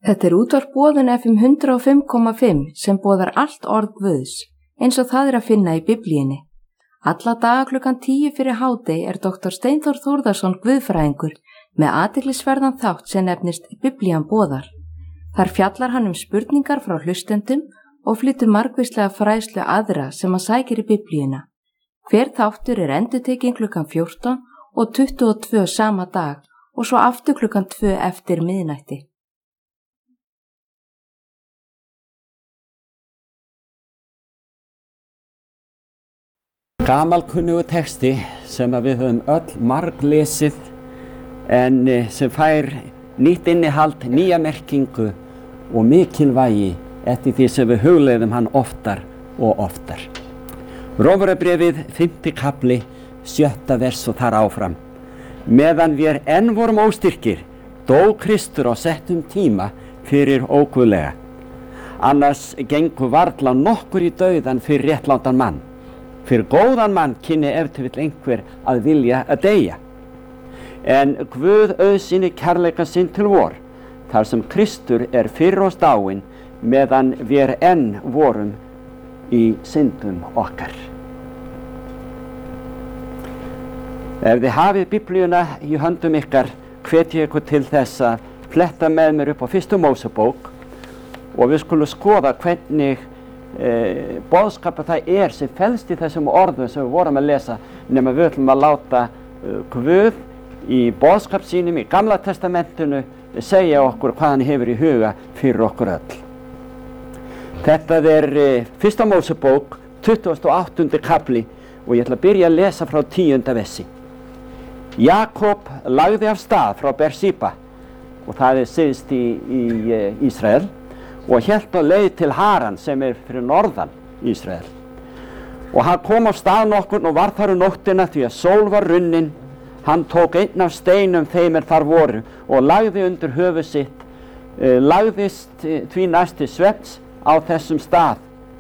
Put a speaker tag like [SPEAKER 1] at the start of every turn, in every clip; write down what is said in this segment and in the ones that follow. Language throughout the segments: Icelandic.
[SPEAKER 1] Þetta útvarp Boðun FM 105,5 sem boðar allt orð Guðs, eins og það að finna í Biblíunni. Alla daga klukkan 10 fyrir hádegi Dr. Steinþór Þórðarson guðfræðingur með athyglisverðan þátt sem nefnist Biblían boðar. Þar fjallar hann spurningar frá hlustendum og flytur margvíslega fræðslu aðra sem hann sækir í Biblíuna. Hver þáttur endurtekinn klukkan 14 og 22 sama dag og svo aftur klukkan 2 eftir miðnætti.
[SPEAKER 2] Gamalkunnugur texti sem við höfum öll marglesið en sem fær nýtt innihald, nýja merkingu og mikilvægi eftir því sem við hugleiðum hann oftar og oftar. Rómverjabréfið 5. kafli 7. vers og þar áfram. Meðan við enn vorum óstyrkir, dó Kristur á settum tíma fyrir óguðlega. Annars gengur varla nokkur í dauðan fyrir réttlátan mann. Fyrir góðan mann kynni ef til vill einhver að vilja að deyja. En Guð auðsýni kærleika sinn til vor, þar sem Kristur fyrir oss dáinn, meðan við enn vorum í syndum okkar. Ef þið hafið Biblíuna í höndum ykkar, hvet ég ykkur til þess að fletta með mér upp á 1. Mósebók og við skulum skoða hvernig boðskapur það sem felst í þessum orðum sem við vorum að lesa, nema við ætlum að láta Guð í boðskap sínum í Gamla testamentinu segja okkur hvað hann hefur í huga fyrir okkur öll. Þetta 1. Mósebók 28. kafli og ég ætla að byrja að lesa frá 10. versi. Jakob lagði af stað frá Bersíba og það syðst í Ísrael og hélt á leið til Haran sem fyrir norðan Ísrael. Og hann kom á stað nokkurn og var þar nóttina því að sól var runnin. Hann tók einn af steinum þeim þar voru og lagði undir höfuð sitt, lagðist því næst til svefns á þessum stað.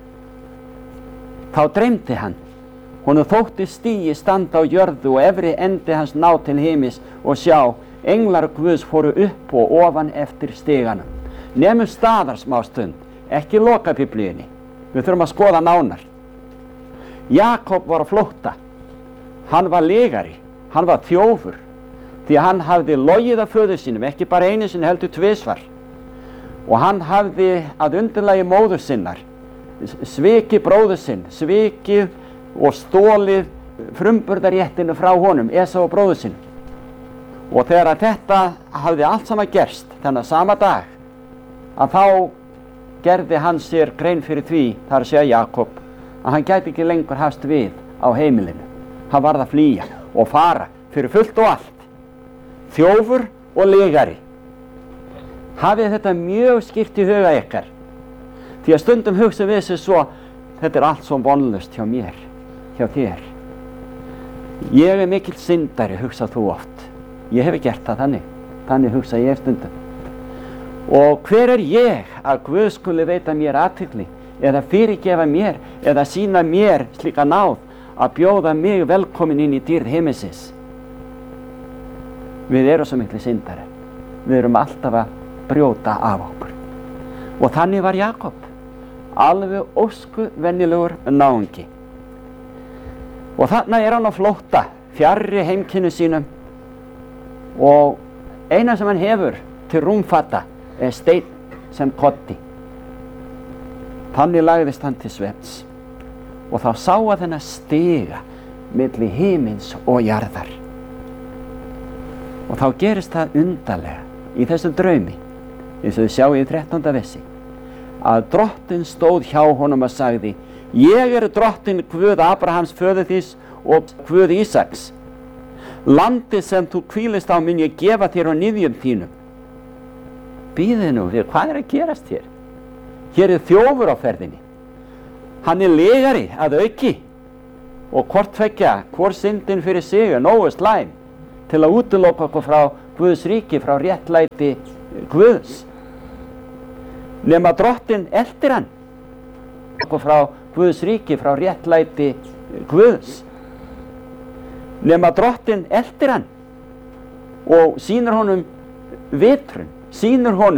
[SPEAKER 2] Þá dreymdi hann. Honum þótti stigi standa á jörðu og efri endi hans ná til himins og sjá, englar Guðs fóru upp og ofan eftir stiganum. Nemum staðar smá stund, ekki loka Biblíunni. Við þurfum að skoða nánar. Jakob var á flótta. Hann var lygari, hann var þjófur, því að hann hafði logið af föður sínum, ekki bara einu sinni heldur tvisvar. Og hann hafði að undirlagi móður sinnar, svikið bróður sinn, svikið og stólið frumburðarréttinu frá honum, Esau og bróður sinn. Og þegar þetta hafði allt saman gerst, þennan sama dag, að þá gerði hann sér grein fyrir því, þar að segja Jakob, að hann gæti ekki lengur hafst við á heimilinu. Hann varð að flýja og fara fyrir fullt og allt. Þjófur og lygari. Hafið þetta mjög skýrt í huga ykkar. Því að stundum hugsa við þessu svo, þetta allt svo vonlaust hjá mér, hjá þér. Ég mikill syndari, hugsa þú oft. Ég hef gert það þannig hugsa ég stundum. Og hver ég að Guð skuli veita mér athygli eða fyrirgefa mér eða sýna mér slíka náð að bjóða mig velkomin inn í dýrð himinsins? Við erum svo miklu syndari. Við erum alltaf að brjóta af okkur. Og þannig var Jakob, alveg óskuvenjulegur náungi. Og þarna hann á flótta, fjarri heimkynni sínum og eina sem hann hefur til rúmfatta steinn sem koddi. Þannig lagðist hann til svefns og þá sá að þennan stiga milli himins og jarðar. Og þá gerist það undarlega í þessum draumi, eins og þið sjáið í 13. versi, að drottinn stóð hjá honum og sagði: Ég drottinn Guð Abrahams föður þíns og Guð Ísaks. Landið sem þú hvílist á mun ég gefa þér og niðjum þínum. Bíðið nú, hvað að gerast hér? Hér þjófur á ferðinni. Hann lygari að auki og hvort tveggja, hvor syndin fyrir sig nógu slæm til að útiloka okkur frá Guðs ríki, frá réttlæti Guðs. Nema drottinn eltir hann okkur frá Guðs ríki, frá réttlæti Guðs. Nema drottinn eltir hann og sýnir honum vitrun, sýnir honum